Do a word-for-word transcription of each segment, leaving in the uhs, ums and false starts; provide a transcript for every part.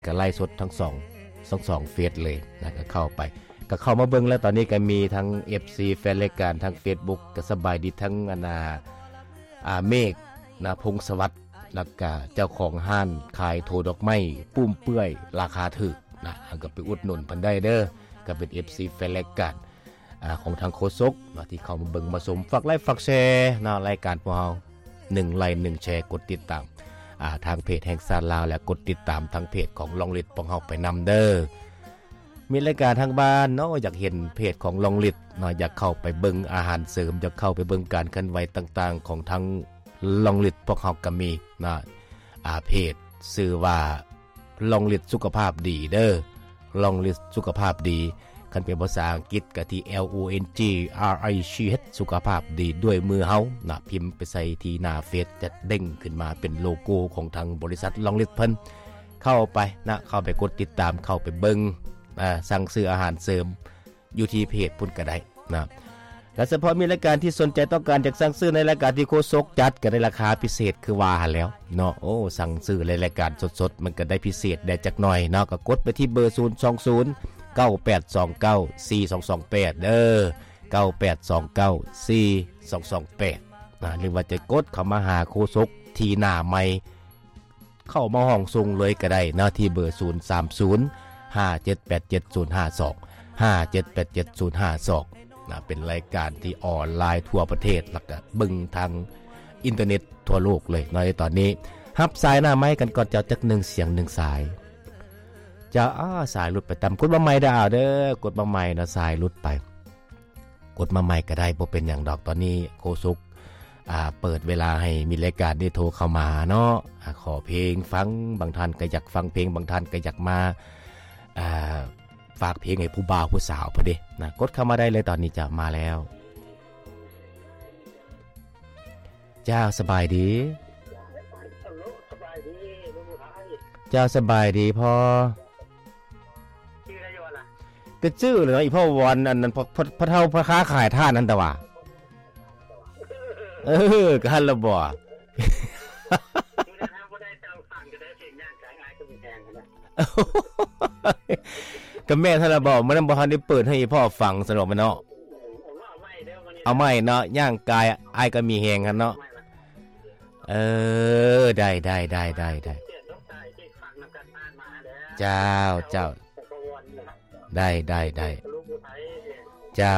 ก็ไล่สดทั้งสองทั้งสองเฟซเลยนะก็เข้าไปก็เข้ามาเบิ่งแล้วตอนนี้ก็มีทั้ง เอฟ ซี แฟนรายการทั้ง Facebook ก็สบายดีทั้งอนาอ่าเมฆนะพงศวัฒน์แล้วก็เจ้าของห้านขายโถดอกไม้ปุ้มเปื้อยราคาถูกนะก็ไปอุดหนุนเพิ่นได้เด้อก็เป็น เอฟ ซี แฟนรายการอ่าของทางโคศกนะที่เข้ามาเบิ่งมาชมฝากไลค์ฝากแชร์นะรายการพวกเราหนึ่งไลค์หนึ่งแชร์กดติดตามอ่าทางเพจแห่งซานลาวและกดติดตามทางเพจของลองลิดของเฮาไปนำเด้อมีรายการทางบ้านเนาะอยากเห็นเพจของลองลิดเนาะอยากเข้าไปเบิ่งอาหารเสริมอยากเข้าไปเบิ่งการเคลื่อนไหวต่างๆของทางลองลิดพวกเฮาก็มีนะอ่าเพจชื่อว่าลองลิดสุขภาพดีเด้อลองลิดสุขภาพดีคันเป็นภาษาอังกฤษก็ที่ L O N G R I C H สุขภาพดีด้วยมือเฮานะพิมพ์ไปใส่ที่หน้าเฟซจะเด้งขึ้นมาเป็นโลโก้ของทางบริษัทลองลิดเพิ่นเข้าไปนะเข้าไปกดติดตามเข้าไปเบิ่งอ่าสั่งซื้ออาหารเสริมอยู่ที่เพจพุ่นก็ได้นะและเฉพาะมีรายการที่สนใจต้องการจะสั่งซื้อในรายการที่โคศกจัดก็ได้ราคาพิเศษคือว่าแล้วเนาะโอ้สั่งซื้อในรายการสดๆมันก็ได้พิเศษได้จักหน่อยเนาะก็กดไปที่เบอร์ศูนย์ สอง ศูนย์ เก้า แปด สอง เก้า สี่ สอง สอง แปดเด้อเก้า แปด สอง เก้า สี่ สอง สอง แปดนะหรือว่าจะกดเข้ามาหาโคศกที่หน้าไมค์เข้ามาห้องส่งเลยก็ได้นะที่เบอร์ศูนย์ สาม ศูนย์ ห้า เจ็ด แปด เจ็ด ศูนย์ ห้า สอง ห้า เจ็ด แปด เจ็ด ศูนย์ ห้า สองนะเป็นรายการที่ออนไลน์ทั่วประเทศแล้วก็เบิ่งทางอินเทอร์เน็ตทั่วโลกเลยในตอนนี้ฮับสายหน้าไม้กันก่อนจะจักหนึ่งเสียงหนึ่งสายจะอ้าสายหลุดไปตามกดมาใหม่ได้เอาเด้อกดมาใหม่นะสายหลุดไปกดมาใหม่ก็ได้บ่เป็นอย่างดอกตอนนี้โคซุกอ่าเปิดเวลาให้มีรายการได้โทรเข้ามาเนาะอ่าขอเพลงฟังบางท่านก็อยากฟังเพลงบางท่านก็อยากมาอ่าฝากเพลงให้ผู้บ่าวผู้สาวพอดีนะกดเข้ามาได้เลยตอนนี้จะมาแล้วเจ้าสบายดีเจ้าสบายดีพ่อก็ชื่อเลยอีพ่อวันอันนั้นพระพระเฒ่าพระค้าขายท่านั่นแต่ว่าเออกันละบ่ก็แม่ท่านละบ่มันบ่ทันได้เปิดให้พ่อฟังสนุกมั้ยเนาะเอาไม่เนาะย่างกายอ้ายก็มีแฮงกันเนาะเออได้ๆๆๆๆเจ้าเจ้าได้ได้ได้เจ้า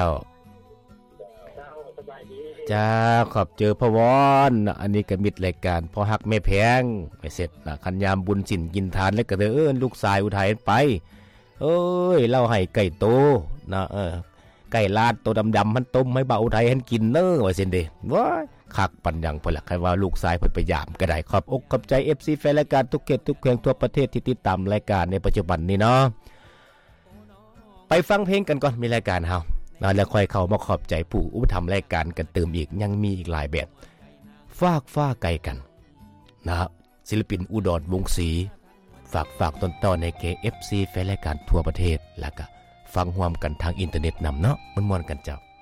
เจ้าขอบเจอพระวรอันนี้ก็มิตรรายการพอฮักแม่แพงไม่เสร็จนะคันยามบุญสินกินทานแล้วก็เด้อเอิ้นลูกชายอุทัยไปเอ้ยเล่าให้ไก่โตนะเออไก่ลาดโตดำๆมันต้มให้บ่าวอุทัยให้กินเด้อว่าซั่นเด้ว้ายคักปันยังพุ่นล่ะใครว่าลูกชายเพิ่นไปยามก็ได้ขอบอกขอบใจ เอฟ ซี แฟนรายการทุกเขตทุกแห่งทั่วประเทศที่ติดตามรายการในปัจจุบันนี้เนาะไปฟังเพลงกันก่อนมีรายการเฮาแล้วค่อยเข้ามาขอบใจผู้อุปถัมภ์รายการกันเติมอีกยังมีอีกหลายแบบฟากฟ้าไกลกันนะครับศิลปินอุดรวงศรีฝากฝากต้นๆใน เค เอฟ ซี แฟนรายการทั่วประเทศแล้วก็ฟังร่วมกันทางอินเทอร์เน็ตนำเนาะม่วนๆกันเจ้า